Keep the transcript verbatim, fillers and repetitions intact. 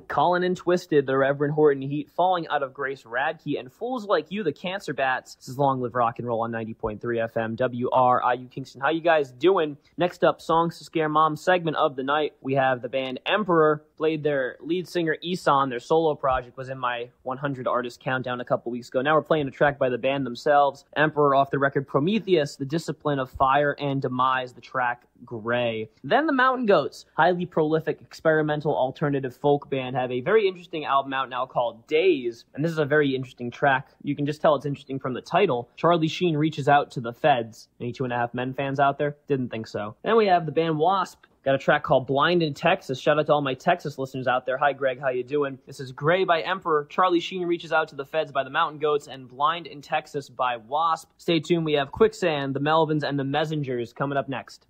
Colin and Twisted, the Reverend Horton Heat, Falling Out of Grace Radke, and Fools Like You, the Cancer Bats. This is Long Live Rock and Roll on ninety point three F M, W R I U Kingston. How you guys doing? Next up, Songs to Scare Mom segment of the night. We have the band Emperor, played their lead singer Isan. Their solo project was in my one hundred artist countdown a couple weeks ago. Now we're playing a track by the band themselves. Emperor off the record Prometheus, The Discipline of Fire and Demise, the track Gray. Then the Mountain Goats, highly prolific experimental alternative folk band, have a very interesting album out now called Days, and this is a very interesting track. You can just tell it's interesting from the title. Charlie Sheen reaches out to the feds. Any Two and a Half Men fans out there? Didn't think so. Then we have the band Wasp. Got a track called Blind in Texas. Shout out to all my Texas listeners out there. Hi, Greg. How you doing? This is Gray by Emperor. Charlie Sheen reaches out to the feds by the Mountain Goats, and Blind in Texas by Wasp. Stay tuned. We have Quicksand, the Melvins, and the Messengers coming up next.